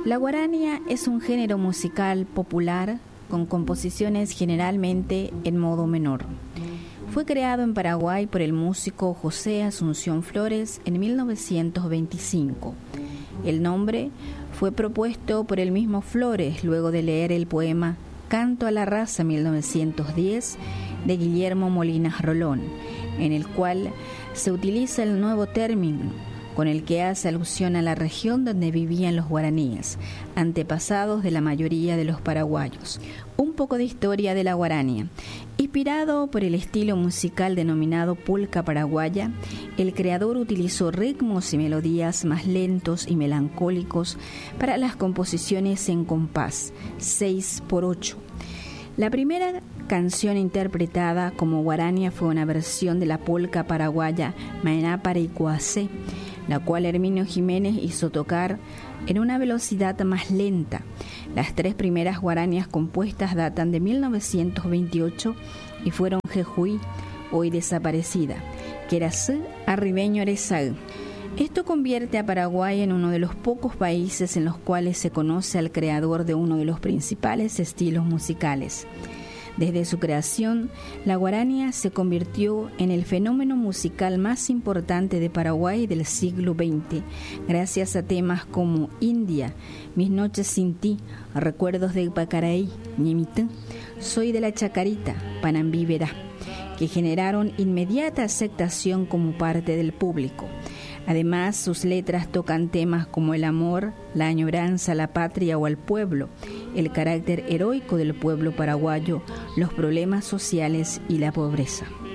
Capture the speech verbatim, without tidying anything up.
La guarania es un género musical popular con composiciones generalmente en modo menor. Fue creado en Paraguay por el músico José Asunción Flores en mil novecientos veinticinco. El nombre fue propuesto por el mismo Flores luego de leer el poema Canto a la Raza mil novecientos diez de Guillermo Molinas Rolón, en el cual se utiliza el nuevo término con el que hace alusión a la región donde vivían los guaraníes, antepasados de la mayoría de los paraguayos. Un poco de historia de la guarania. Inspirado por el estilo musical denominado polca paraguaya, el creador utilizó ritmos y melodías más lentos y melancólicos para las composiciones en compás, seis por ocho. La primera canción interpretada como guarania fue una versión de la polca paraguaya Maená Paraícuacé, la cual Herminio Jiménez hizo tocar en una velocidad más lenta. Las tres primeras guaranias compuestas datan de mil novecientos veintiocho y fueron Jejuí, hoy desaparecida, Querasú, Arribeño Arezaú. Esto convierte a Paraguay en uno de los pocos países en los cuales se conoce al creador de uno de los principales estilos musicales. Desde su creación, la guarania se convirtió en el fenómeno musical más importante de Paraguay del siglo veinte, gracias a temas como India, Mis noches sin ti, Recuerdos de Pacaraí, Ñemitú, Soy de la Chacarita, Panambí Verá, que generaron inmediata aceptación como parte del público. Además, sus letras tocan temas como el amor, la añoranza a la patria o al pueblo, el carácter heroico del pueblo paraguayo, los problemas sociales y la pobreza.